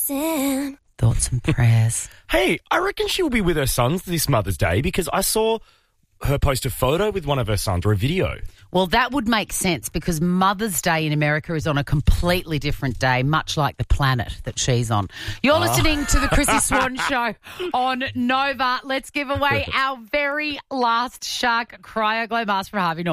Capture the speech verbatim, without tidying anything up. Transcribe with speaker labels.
Speaker 1: Listen.
Speaker 2: Thoughts and prayers.
Speaker 3: Hey, I reckon she will be with her sons this Mother's Day because I saw her post a photo with one of her sons or a video.
Speaker 2: Well, that would make sense because Mother's Day in America is on a completely different day, much like the planet that she's on. You're oh. listening to the Chrissy Swan Show on Nova. Let's give away our very last Shark Cryo Glow Mask for Harvey Norman.